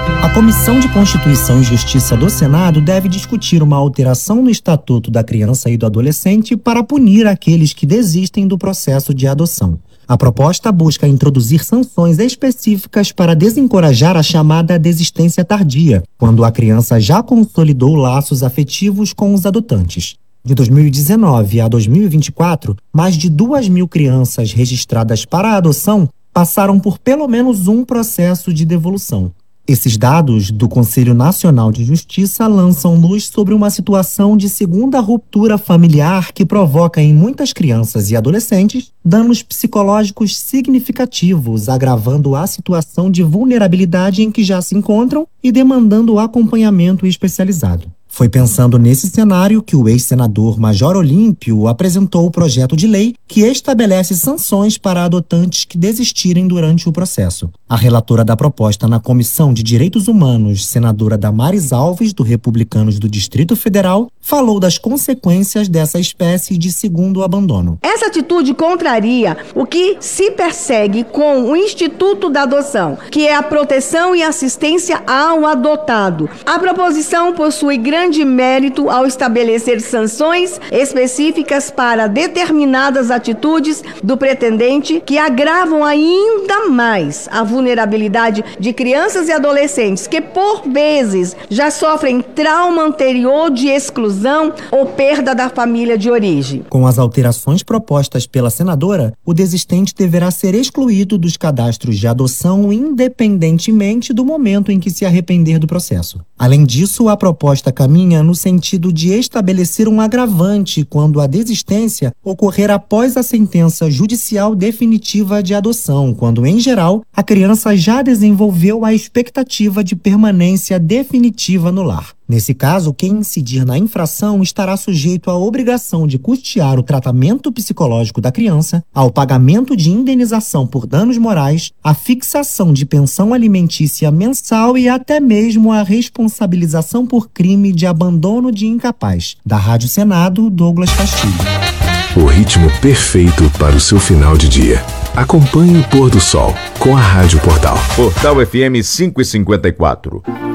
A Comissão de Constituição e Justiça do Senado deve discutir uma alteração no Estatuto da Criança e do Adolescente para punir aqueles que desistem do processo de adoção. A proposta busca introduzir sanções específicas para desencorajar a chamada desistência tardia, quando a criança já consolidou laços afetivos com os adotantes. De 2019 a 2024, mais de 2.000 crianças registradas para a adoção passaram por pelo menos um processo de devolução. Esses dados do Conselho Nacional de Justiça lançam luz sobre uma situação de segunda ruptura familiar que provoca em muitas crianças e adolescentes danos psicológicos significativos, agravando a situação de vulnerabilidade em que já se encontram e demandando acompanhamento especializado. Foi pensando nesse cenário que o ex-senador Major Olímpio apresentou o projeto de lei que estabelece sanções para adotantes que desistirem durante o processo. A relatora da proposta na Comissão de Direitos Humanos, senadora Damares Alves, do Republicanos do Distrito Federal, falou das consequências dessa espécie de segundo abandono. Essa atitude contraria o que se persegue com o Instituto da Adoção, que é a proteção e assistência ao adotado. A proposição possui grande mérito ao estabelecer sanções específicas para determinadas atitudes do pretendente que agravam ainda mais a vulnerabilidade de crianças e adolescentes que, por vezes, já sofrem trauma anterior de exclusão ou perda da família de origem. Com as alterações propostas pela senadora, o desistente deverá ser excluído dos cadastros de adoção independentemente do momento em que se arrepender do processo. Além disso, a proposta caminha no sentido de estabelecer um agravante quando a desistência ocorrer após a sentença judicial definitiva de adoção, quando, em geral, a criança já desenvolveu a expectativa de permanência definitiva no lar. Nesse caso, quem incidir na infração estará sujeito à obrigação de custear o tratamento psicológico da criança, ao pagamento de indenização por danos morais, à fixação de pensão alimentícia mensal e até mesmo à responsabilização por crime de abandono de incapaz. Da Rádio Senado, Douglas Castilho. O ritmo perfeito para o seu final de dia. Acompanhe o pôr do sol com a Rádio Portal. Portal FM 554.